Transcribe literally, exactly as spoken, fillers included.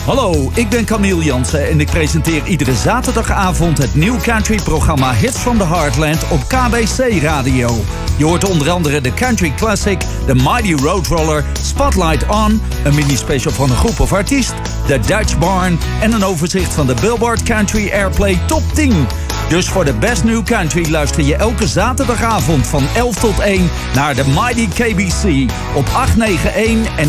Hallo, ik ben Camille Jansen en ik presenteer iedere zaterdagavond het New Country programma Hits from the Heartland op K B C Radio. Je hoort onder andere de Country Classic, de Mighty Roadroller, Spotlight On, een mini-special van een groep of artiest, de Dutch Barn en een overzicht van de Billboard Country Airplay Top tien. Dus voor de Best New Country luister je elke zaterdagavond van elf tot één naar de Mighty K B C op acht negen een en